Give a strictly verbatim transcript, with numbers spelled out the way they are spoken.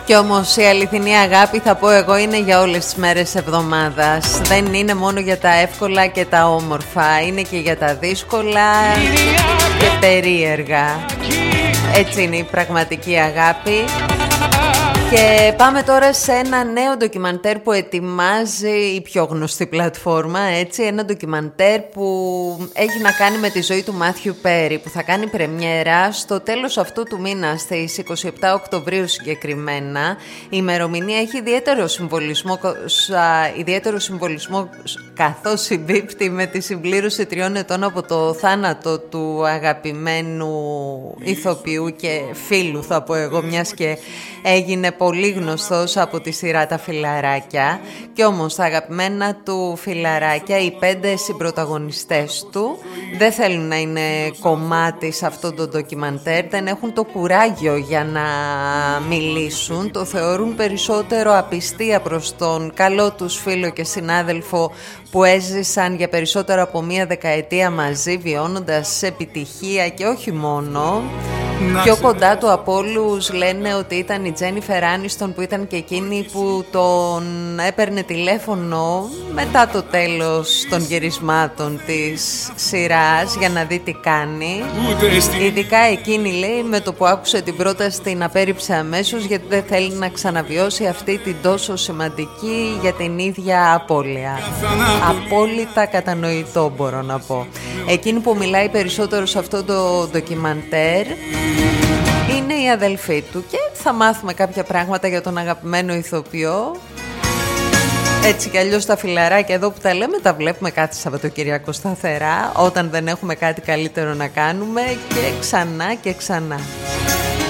Κι όμως η αληθινή αγάπη, θα πω εγώ, είναι για όλες τις μέρες της εβδομάδας. Δεν είναι μόνο για τα εύκολα και τα όμορφα, είναι και για τα δύσκολα και περίεργα. Έτσι είναι η πραγματική αγάπη. Και πάμε τώρα σε ένα νέο ντοκιμαντέρ που ετοιμάζει η πιο γνωστή πλατφόρμα, έτσι, ένα ντοκιμαντέρ που έχει να κάνει με τη ζωή του Μάθιου Πέρι, που θα κάνει πρεμιέρα στο τέλος αυτού του μήνα, στις είκοσι επτά Οκτωβρίου συγκεκριμένα. Η ημερομηνία έχει ιδιαίτερο συμβολισμό, ιδιαίτερο συμβολισμό καθώς συμπίπτει με τη συμπλήρωση τριών ετών από το θάνατο του αγαπημένου ηθοποιού και φίλου, θα πω εγώ, μιας και έγινε πολύ γνωστός από τη σειρά Τα Φιλαράκια. Και όμως τα αγαπημένα του φιλαράκια, οι πέντε συμπροταγωνιστές του, δεν θέλουν να είναι κομμάτι σε αυτό το ντοκιμαντέρ, δεν έχουν το κουράγιο για να μιλήσουν, το θεωρούν περισσότερο απιστία προς τον καλό τους φίλο και συνάδελφο που έζησαν για περισσότερο από μία δεκαετία μαζί, βιώνοντας επιτυχία και όχι μόνο. Πιο κοντά του από όλους λένε ότι ήταν η Τζένιφερ Άνιστον, που ήταν και εκείνη που τον έπαιρνε τηλέφωνο μετά το τέλος των γυρισμάτων της σειράς για να δει τι κάνει. Ειδικά εκείνη, λέει, με το που άκουσε την πρόταση την απέρριψε αμέσως, γιατί δεν θέλει να ξαναβιώσει αυτή την τόσο σημαντική για την ίδια απώλεια. Απόλυτα κατανοητό, μπορώ να πω. Εκείνη που μιλάει περισσότερο σε αυτό το ντοκιμαντέρ είναι η αδελφή του και θα μάθουμε κάποια πράγματα για τον αγαπημένο ηθοποιό. Έτσι κι αλλιώς τα φιλαράκια εδώ που τα λέμε τα βλέπουμε κάθε Σαββατοκυριακό σταθερά, όταν δεν έχουμε κάτι καλύτερο να κάνουμε, και ξανά και ξανά.